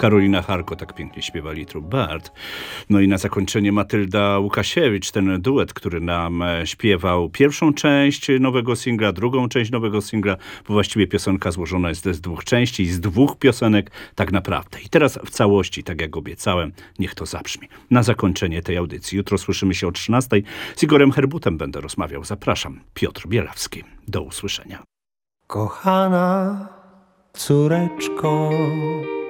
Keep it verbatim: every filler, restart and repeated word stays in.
Karolina Charko tak pięknie śpiewa Little Bird. No i na zakończenie Matylda Łukasiewicz, ten duet, który nam e, śpiewał pierwszą część nowego singla, drugą część nowego singla, bo właściwie piosenka złożona jest z dwóch części, z dwóch piosenek tak naprawdę. I teraz w całości, tak jak obiecałem, niech to zabrzmi. Na zakończenie tej audycji. Jutro słyszymy się o trzynastej. Z Igorem Herbutem będę rozmawiał. Zapraszam. Piotr Bielawski. Do usłyszenia. Kochana córeczko,